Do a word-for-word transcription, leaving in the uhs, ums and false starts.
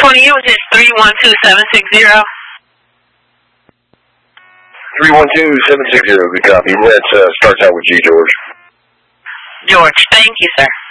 twenty, it was just three one two seven six zero. three one two seven six zero, good copy. That uh, starts out with G, George. George, thank you, sir.